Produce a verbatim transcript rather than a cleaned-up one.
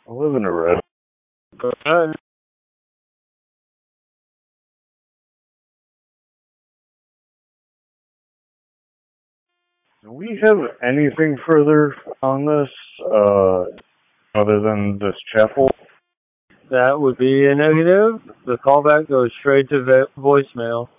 I live in a red. Uh, Do we have anything further on this, uh, other than this chapel? that would be a negative. The callback goes straight to the voicemail.